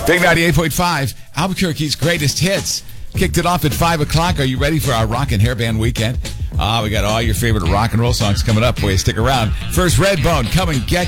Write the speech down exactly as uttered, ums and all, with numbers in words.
Big ninety-eight point five, Albuquerque's greatest hits. Kicked it off at five o'clock. Are you ready for our Rockin' Hairband weekend? Ah, we got all your favorite rock and roll songs coming up. Boy, stick around. First, Redbone, Come and Get